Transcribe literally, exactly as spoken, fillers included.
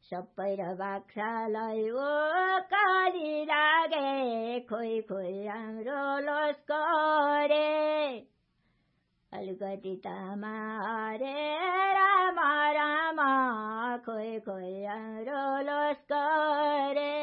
सबै र बाख्रालाई ओकारी लागे खोइ खोइ हाम्रो लोसको रे अलिकति तामा रे रामा रामा खोइ खोइ हाम्रो लोसको रे